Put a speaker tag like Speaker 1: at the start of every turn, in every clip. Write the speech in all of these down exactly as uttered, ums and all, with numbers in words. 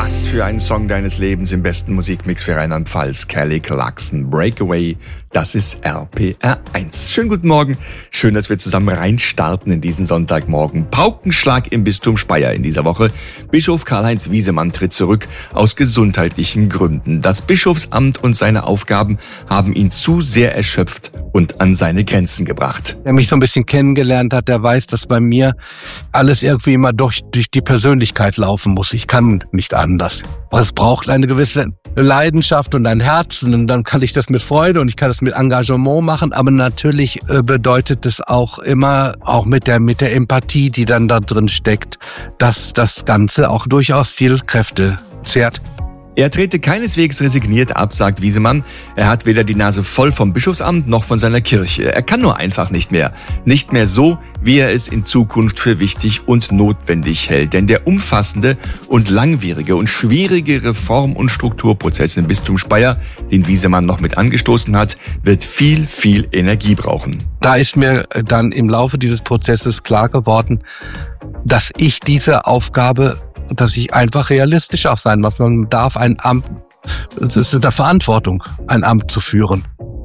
Speaker 1: Was für ein Song deines Lebens im besten Musikmix für Rheinland-Pfalz. Kelly Clarkson, Breakaway, das ist R P R eins. Schönen guten Morgen, schön, dass wir zusammen reinstarten in diesen Sonntagmorgen. Paukenschlag im Bistum Speyer in dieser Woche. Bischof Karl-Heinz Wiesemann tritt zurück aus gesundheitlichen Gründen. Das Bischofsamt und seine Aufgaben haben ihn zu sehr erschöpft und an seine Grenzen gebracht.
Speaker 2: Wer mich so ein bisschen kennengelernt hat, der weiß, dass bei mir alles irgendwie immer durch, durch die Persönlichkeit laufen muss. Ich kann nicht anders. Es braucht eine gewisse Leidenschaft und ein Herz und dann kann ich das mit Freude und ich kann das mit Engagement machen, aber natürlich bedeutet es auch immer, auch mit der, mit der Empathie, die dann da drin steckt, dass das Ganze auch durchaus viel Kräfte zehrt.
Speaker 1: Er trete keineswegs resigniert ab, sagt Wiesemann. Er hat weder die Nase voll vom Bischofsamt noch von seiner Kirche. Er kann nur einfach nicht mehr. Nicht mehr so, wie er es in Zukunft für wichtig und notwendig hält. Denn der umfassende und langwierige und schwierige Reform- und Strukturprozess im Bistum Speyer, den Wiesemann noch mit angestoßen hat, wird viel, viel Energie brauchen.
Speaker 2: Da ist mir dann im Laufe dieses Prozesses klar geworden, dass ich diese Aufgabe dass ich einfach realistisch auch sein muss. Man darf ein Amt, es ist eine Verantwortung, ein Amt zu führen.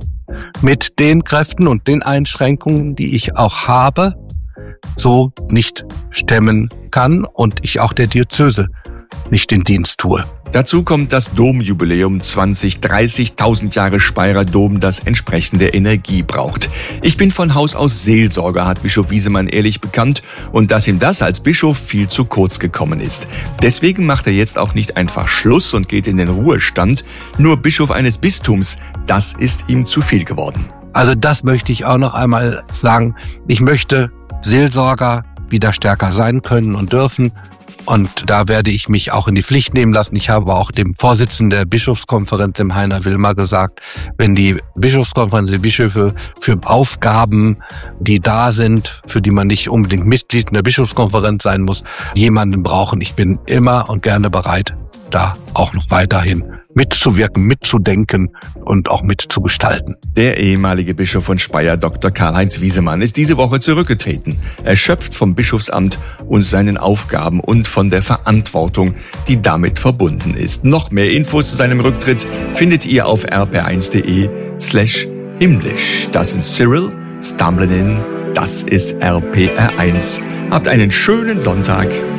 Speaker 2: Mit den Kräften und den Einschränkungen, die ich auch habe, so nicht stemmen kann und ich auch der Diözese nicht den Dienst tue.
Speaker 1: Dazu kommt das Domjubiläum zwanzig dreißig, tausend Jahre Speyerer Dom, das entsprechende Energie braucht. Ich bin von Haus aus Seelsorger, hat Bischof Wiesemann ehrlich bekannt, und dass ihm das als Bischof viel zu kurz gekommen ist. Deswegen macht er jetzt auch nicht einfach Schluss und geht in den Ruhestand. Nur Bischof eines Bistums, das ist ihm zu viel geworden.
Speaker 2: Also das möchte ich auch noch einmal sagen. Ich möchte Seelsorger wieder stärker sein können und dürfen. Und da werde ich mich auch in die Pflicht nehmen lassen. Ich habe auch dem Vorsitzenden der Bischofskonferenz, dem Heiner Wilmer, gesagt, wenn die Bischofskonferenz, die Bischöfe für Aufgaben, die da sind, für die man nicht unbedingt Mitglied in der Bischofskonferenz sein muss, jemanden brauchen. Ich bin immer und gerne bereit, da auch noch weiterhin mitzuwirken, mitzudenken und auch mitzugestalten.
Speaker 1: Der ehemalige Bischof von Speyer, Doktor Karl-Heinz Wiesemann, ist diese Woche zurückgetreten, erschöpft vom Bischofsamt und seinen Aufgaben und von der Verantwortung, die damit verbunden ist. Noch mehr Infos zu seinem Rücktritt findet ihr auf r p r eins punkt d e slash himmlisch. Das sind Cyril, Stamblin, das ist R P R eins. Habt einen schönen Sonntag.